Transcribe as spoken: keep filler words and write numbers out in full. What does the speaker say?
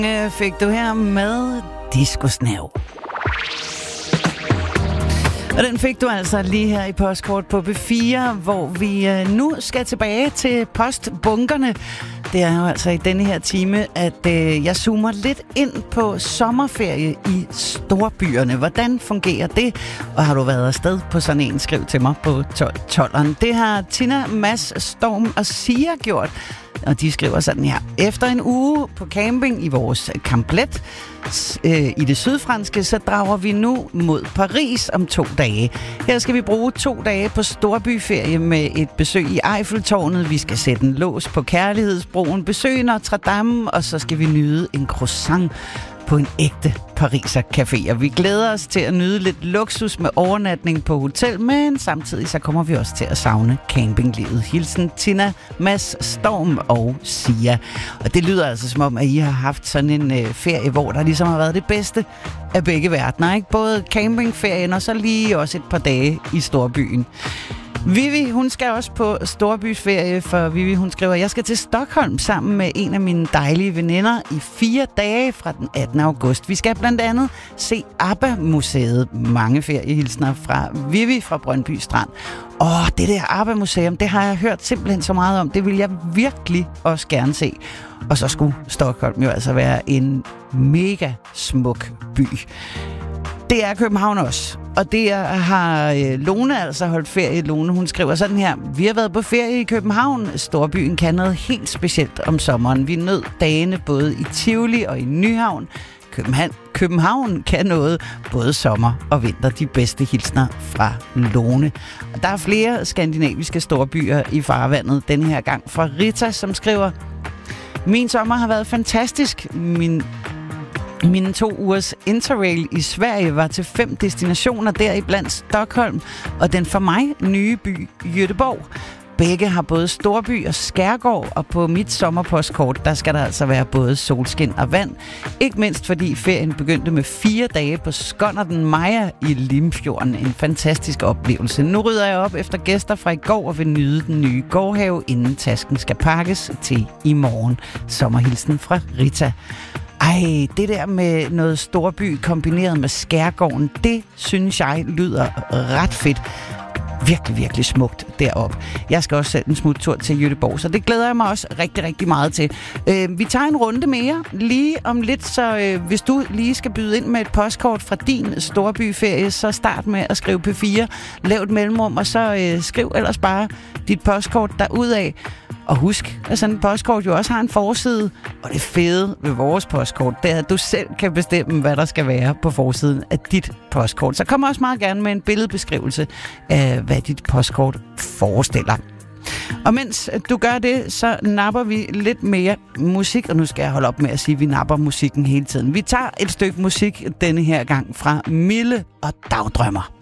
Fik du her med Disco-snav. Og den fik du altså lige her i Postkort på B fire, hvor vi nu skal tilbage til postbunkerne. Det er jo altså i denne her time, at øh, jeg zoomer lidt ind på sommerferie i storbyerne. Hvordan fungerer det? Og har du været afsted på sådan en, skriv til mig på tolveren. Det har Tina, Mads, Storm og Sia gjort. Og de skriver sådan her. Efter en uge på camping i vores Camplet øh, i det sydfranske, så drager vi nu mod Paris om to dage. Her skal vi bruge to dage på storbyferie med et besøg i Eiffeltårnet. Vi skal sætte en lås på Kærlighedsbroen, besøge Notre Dame, og så skal vi nyde en croissant på en ægte Pariser café. Og vi glæder os til at nyde lidt luksus med overnatning på hotel, men samtidig så kommer vi også til at savne campinglivet. Hilsen Tina, Mads, Storm og Sia. Og det lyder altså som om, at I har haft sådan en øh, ferie, hvor der ligesom har været det bedste af begge verdener, ikke? Både campingferien og så lige også et par dage i storbyen. Vivi, hun skal også på storbysferie, for Vivi, hun skriver, jeg skal til Stockholm sammen med en af mine dejlige veninder i fire dage fra den attende august. Vi skal blandt andet se ABBA-museet. Mange feriehilsner fra Vivi fra Brøndby Strand. Åh, det der ABBA-museum, det har jeg hørt simpelthen så meget om. Det vil jeg virkelig også gerne se. Og så skulle Stockholm jo altså være en mega smuk by. Det er København også. Og det er, har øh, Lone altså holdt ferie. Lone, hun skriver sådan her. Vi har været på ferie i København. Storbyen kan noget helt specielt om sommeren. Vi nød dagene både i Tivoli og i Nyhavn. København, København kan noget både sommer og vinter. De bedste hilsner fra Lone. Og der er flere skandinaviske storbyer i farvandet. Den her gang fra Rita, som skriver. Min sommer har været fantastisk. Min Mine to ugers interrail i Sverige var til fem destinationer, deriblandt Stockholm og den for mig nye by Göteborg. Begge har både storby og skærgård, og på mit sommerpostkort, der skal der altså være både solskin og vand. Ikke mindst fordi ferien begyndte med fire dage på Skonnerten Maja i Limfjorden. En fantastisk oplevelse. Nu rydder jeg op efter gæster fra i går og vil nyde den nye gårdhave, inden tasken skal pakkes til i morgen. Sommerhilsen fra Rita. Ej, det der med noget storby kombineret med skærgården, det synes jeg lyder ret fedt. Virkelig, virkelig smukt deroppe. Jeg skal også sætte en smuttur til Göteborg, så det glæder jeg mig også rigtig, rigtig meget til. Øh, vi tager en runde mere lige om lidt, så øh, hvis du lige skal byde ind med et postkort fra din storbyferie, så start med at skrive P fire, lav et mellemrum, og så øh, skriv ellers bare dit postkort derudad. Og husk, at sådan et postkort jo også har en forside, og det fede ved vores postkort, det er, at du selv kan bestemme, hvad der skal være på forsiden af dit postkort. Så kom også meget gerne med en billedbeskrivelse af, hvad dit postkort forestiller. Og mens du gør det, så napper vi lidt mere musik, og nu skal jeg holde op med at sige, at vi napper musikken hele tiden. Vi tager et stykke musik denne her gang fra Mille og Dagdrømmer.